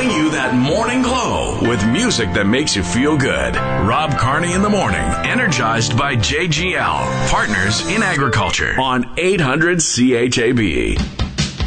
Giving you that morning glow with music that makes you feel good. Rob Carney in the morning, energized by JGL, Partners in Agriculture on 800 CHAB.